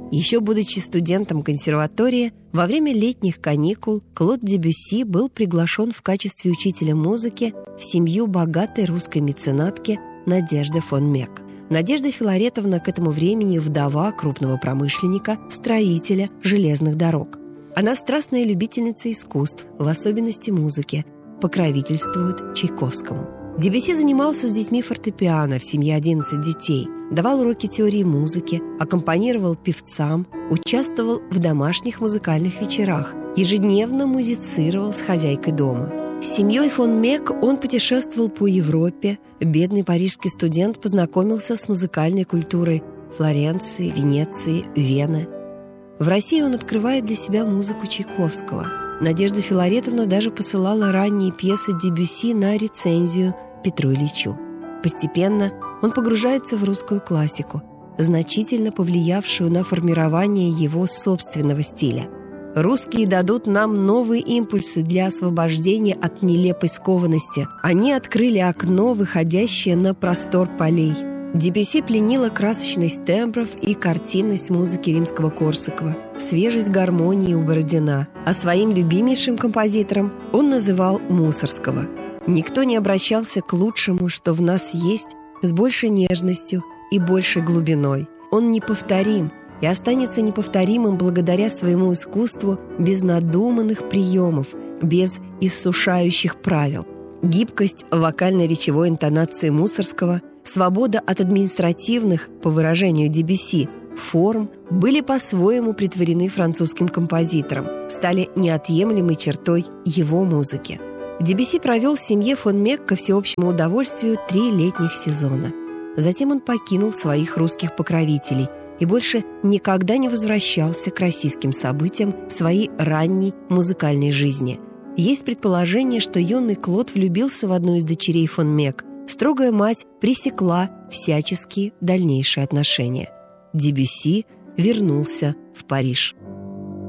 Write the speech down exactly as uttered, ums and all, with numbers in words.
Еще будучи студентом консерватории, во время летних каникул Клод Дебюсси был приглашен в качестве учителя музыки в семью богатой русской меценатки Надежды фон Мек. Надежда Филаретовна к этому времени вдова крупного промышленника, строителя железных дорог. Она страстная любительница искусств, в особенности музыки, покровительствует Чайковскому. Дебюсси занимался с детьми фортепиано, в семье одиннадцать детей, давал уроки теории музыки, аккомпанировал певцам, участвовал в домашних музыкальных вечерах, ежедневно музицировал с хозяйкой дома. С семьей фон Мек он путешествовал по Европе. Бедный парижский студент познакомился с музыкальной культурой Флоренции, Венеции, Вены. В России он открывает для себя музыку Чайковского. Надежда Филаретовна даже посылала ранние пьесы Дебюсси на рецензию Петру Ильичу. Постепенно он погружается в русскую классику, значительно повлиявшую на формирование его собственного стиля. Русские дадут нам новые импульсы для освобождения от нелепой скованности. Они открыли окно, выходящее на простор полей. Дебюсси пленила красочность тембров и картинность музыки Римского-Корсакова, свежесть гармонии у Бородина, а своим любимейшим композитором он называл Мусорского. Никто не обращался к лучшему, что в нас есть, с большей нежностью и большей глубиной. Он неповторим и останется неповторимым благодаря своему искусству без надуманных приемов, без иссушающих правил. Гибкость вокально-речевой интонации Мусорского, свобода от административных, по выражению Дебюсси, форм были по-своему претворены французским композитором, стали неотъемлемой чертой его музыки. Дебюсси провел в семье фон Мек ко всеобщему удовольствию три летних сезона. Затем он покинул своих русских покровителей и больше никогда не возвращался к российским событиям своей ранней музыкальной жизни. Есть предположение, что юный Клод влюбился в одну из дочерей фон Мек. Строгая мать пресекла всяческие дальнейшие отношения. Дебюсси вернулся в Париж.